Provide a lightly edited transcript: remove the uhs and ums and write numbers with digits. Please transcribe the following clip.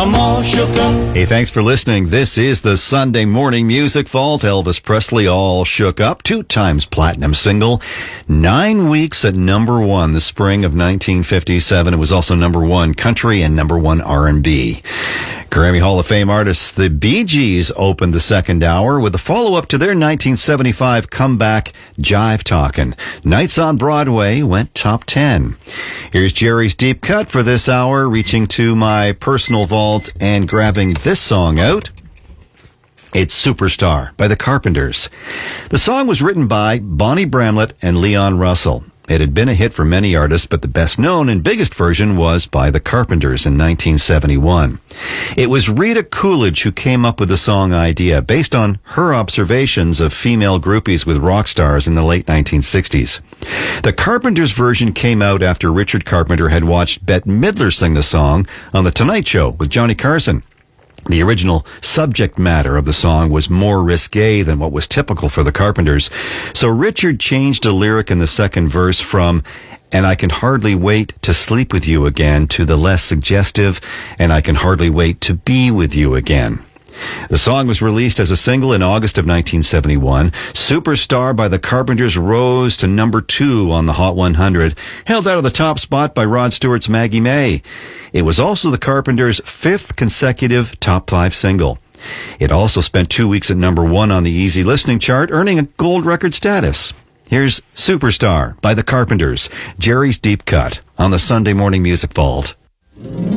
I'm all shook up. Hey, thanks for listening. This is the Sunday Morning Music Vault. Elvis Presley, All Shook Up, 2 times platinum single, 9 weeks at number 1, the spring of 1957. It was also number 1 country and number 1 R&B. Grammy Hall of Fame artists, the Bee Gees, opened the second hour with a follow-up to their 1975 comeback, Jive Talkin'. Nights on Broadway went top 10. Here's Jerry's Deep Cut for this hour, reaching to my personal vault and grabbing this song out. It's Superstar by the Carpenters. The song was written by Bonnie Bramlett and Leon Russell. It had been a hit for many artists, but the best known and biggest version was by the Carpenters in 1971. It was Rita Coolidge who came up with the song idea based on her observations of female groupies with rock stars in the late 1960s. The Carpenters version came out after Richard Carpenter had watched Bette Midler sing the song on The Tonight Show with Johnny Carson. The original subject matter of the song was more risque than what was typical for the Carpenters, so Richard changed a lyric in the second verse from, "And I can hardly wait to sleep with you again," to the less suggestive, "And I can hardly wait to be with you again." The song was released as a single in August of 1971. Superstar by the Carpenters rose to number 2 on the Hot 100, held out of the top spot by Rod Stewart's Maggie May. It was also the Carpenters' 5th consecutive top 5 single. It also spent 2 weeks at number 1 on the Easy Listening chart, earning a gold record status. Here's Superstar by the Carpenters, Jerry's Deep Cut on the Sunday Morning Music Vault.